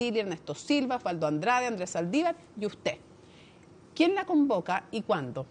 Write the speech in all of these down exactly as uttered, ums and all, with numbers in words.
Ernesto Silva, Osvaldo Andrade, Andrés Saldívar y usted. ¿Quién la convoca y cuándo?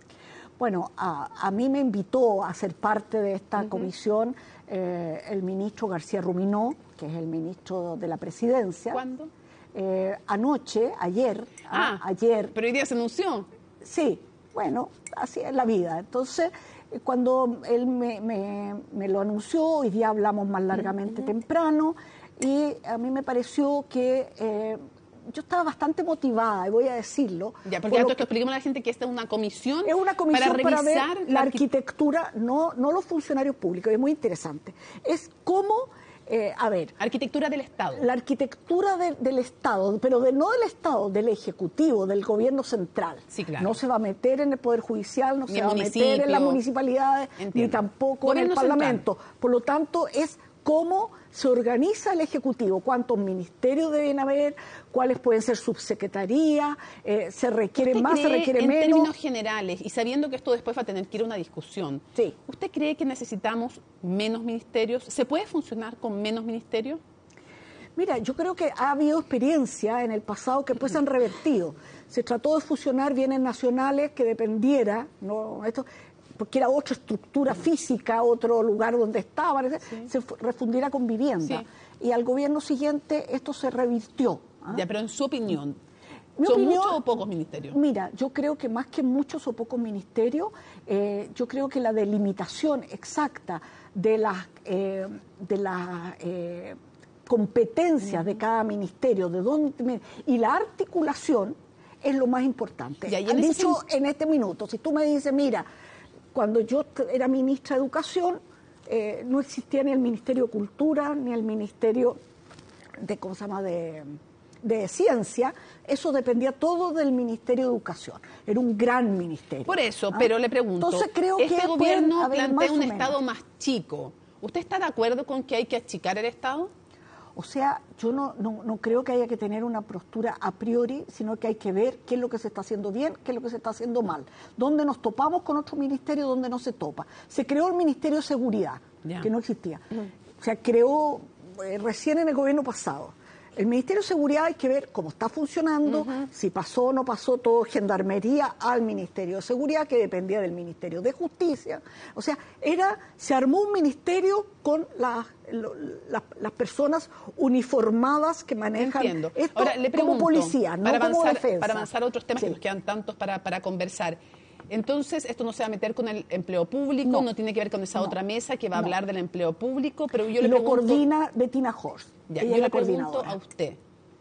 Bueno, a, a mí me invitó a ser parte de esta uh-huh. comisión eh, el ministro García Ruminó, que es el ministro de la Presidencia. ¿Cuándo? Eh, anoche, ayer. Ah, a, ayer. Pero hoy día se anunció. Sí, bueno, así es la vida. Entonces, cuando él me, me, me lo anunció, hoy día hablamos más largamente uh-huh. temprano, y a mí me pareció que... Eh, yo estaba bastante motivada, y voy a decirlo. Ya, porque por que expliquemos a la gente que esta es una comisión, es una comisión para para revisar ver la arquitectura, no, no los funcionarios públicos, es muy interesante. Es cómo, eh, a ver... Arquitectura del Estado. La arquitectura de, del Estado, pero de, no del Estado, del Ejecutivo, del Gobierno central. Sí, claro. No se va a meter en el Poder Judicial, no ni se va a meter en las municipalidades, Entiendo. Ni tampoco Gobierno en el Parlamento. Central. Por lo tanto, es cómo se organiza el Ejecutivo, cuántos ministerios deben haber, cuáles pueden ser subsecretarías, eh, se requiere más, se requiere en menos. En términos generales, y sabiendo que esto después va a tener que ir a una discusión, sí. ¿usted cree que necesitamos menos ministerios? ¿Se puede funcionar con menos ministerios? Mira, yo creo que ha habido experiencia en el pasado que después se han revertido. Se trató de fusionar bienes nacionales que dependiera, no esto, porque era otra estructura física, otro lugar donde estaban, sí. se refundiera con vivienda. Sí. Y al gobierno siguiente esto se revirtió. ¿Ah? Ya, pero en su opinión, Mi ¿son opinión, muchos o pocos ministerios? Mira, yo creo que más que muchos o pocos ministerios, eh, yo creo que la delimitación exacta de las eh, de las eh, competencias uh-huh. de cada ministerio, de dónde y la articulación es lo más importante. Ya, Han dicho en este minuto, si tú me dices, mira, cuando yo era ministra de Educación, eh, no existía ni el Ministerio de Cultura, ni el Ministerio de, ¿cómo se llama?, de, de Ciencia. Eso dependía todo del Ministerio de Educación. Era un gran ministerio. Por eso, ¿Ah? pero le pregunto, Entonces, creo este que gobierno plantea un Estado más chico. ¿Usted está de acuerdo con que hay que achicar el Estado? O sea, yo no, no, no creo que haya que tener una postura a priori, sino que hay que ver qué es lo que se está haciendo bien, qué es lo que se está haciendo mal. Dónde nos topamos con otro ministerio, dónde no se topa. Se creó el Ministerio de Seguridad, ya. que no existía. Uh-huh. O sea, creó eh, recién en el gobierno pasado. El Ministerio de Seguridad hay que ver cómo está funcionando, uh-huh. si pasó o no pasó todo Gendarmería al Ministerio de Seguridad, que dependía del Ministerio de Justicia. O sea, era se armó un ministerio con las la, las personas uniformadas que manejan Entiendo. esto. Ahora, le pregunto, como policía, no para avanzar, como defensa. Para avanzar a otros temas sí. que nos quedan tantos para, para conversar. Entonces, esto no se va a meter con el empleo público, no, no tiene que ver con esa no, otra mesa que va a no. hablar del empleo público, pero yo y le lo pregunto... coordina Bettina Horst. Ya, Ella yo le la pregunto a usted,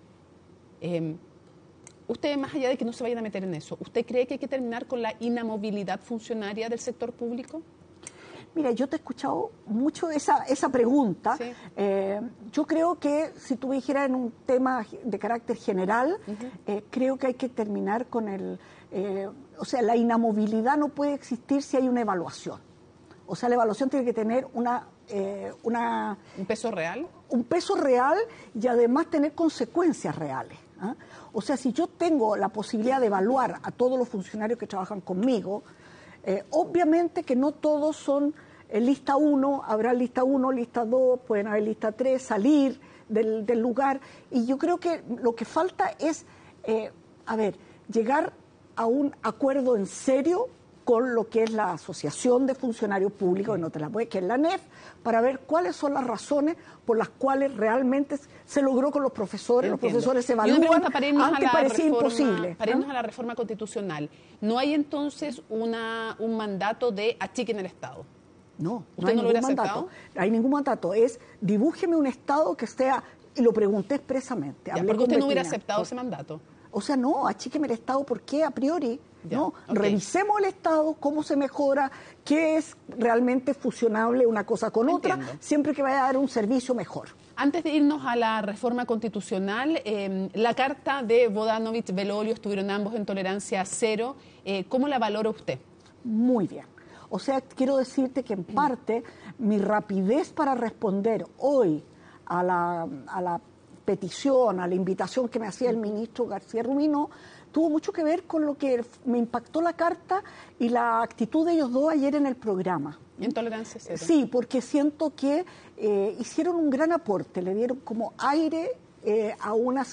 eh, usted, más allá de que no se vayan a meter en eso, ¿usted cree que hay que terminar con la inamovilidad funcionaria del sector público? Mira, yo te he escuchado mucho esa, esa pregunta. Sí. Eh, yo creo que si tú me dijeras en un tema de carácter general, uh-huh. eh, creo que hay que terminar con el... Eh, o sea, la inamovilidad no puede existir si hay una evaluación. O sea, la evaluación tiene que tener una... Eh, una ¿Un peso real? Un peso real y además tener consecuencias reales. ¿eh? O sea, si yo tengo la posibilidad de evaluar a todos los funcionarios que trabajan conmigo, Eh, obviamente que no todos son eh, lista uno, habrá lista uno, lista dos, pueden haber lista tres, salir del, del lugar. Y yo creo que lo que falta es, eh, a ver, llegar a un acuerdo en serio con lo que es la Asociación de Funcionarios Públicos, no te la puedes, que es la A N E F, para ver cuáles son las razones por las cuales realmente se logró con los profesores. Entiendo. Los profesores se evalúan, antes parecía imposible. Para irnos a la reforma constitucional, ¿no hay entonces una, un mandato de achiquen el Estado? No, ¿Usted no hay no lo ningún hubiera mandato. aceptado? No hay ningún mandato. Es dibújeme un Estado que sea, y lo pregunté expresamente. Ya, ¿por qué usted no hubiera aceptado ese mandato? O sea, no, achíqueme el Estado, ¿por qué a priori? Ya, no, okay. Revisemos el Estado, cómo se mejora, qué es realmente fusionable una cosa con Entiendo. otra, siempre que vaya a dar un servicio mejor. Antes de irnos a la reforma constitucional, eh, la carta de Vodanovic-Belolio, estuvieron ambos en tolerancia cero. Eh, ¿Cómo la valora usted? Muy bien. O sea, quiero decirte que en parte mi rapidez para responder hoy a la, a la petición, a la invitación que me hacía el ministro García Ruminó, tuvo mucho que ver con lo que me impactó la carta y la actitud de ellos dos ayer en el programa. ¿En tolerancia cero? Sí, porque siento que eh, hicieron un gran aporte, le dieron como aire eh, a una